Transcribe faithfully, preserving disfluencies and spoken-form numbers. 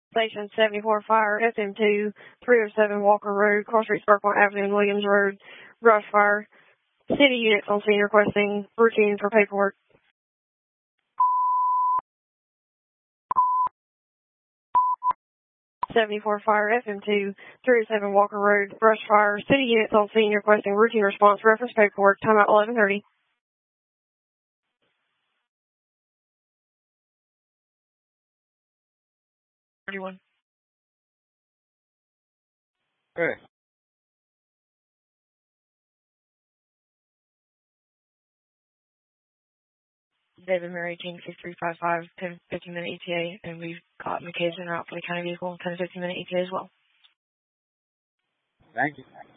Station seventy-four Fire, S M two, three oh seven Walker Road, Cross Street, Sparkpoint Avenue, and Williams Road, brush fire. City units on scene requesting routine for paperwork. seventy-four Fire, S M two, three oh seven Walker Road, brush fire. City units on scene requesting routine response, reference paperwork, timeout eleven thirty. thirty-one. Okay. David Murray, King six three five five, ten fifteen minute E T A, and we've got McKay's en route for the county vehicle, ten fifteen minute E T A as well. Thank you.